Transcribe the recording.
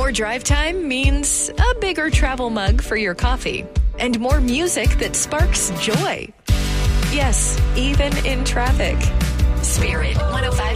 More drive time means a bigger travel mug for your coffee and more music that sparks joy. Yes, even in traffic. Spirit 105.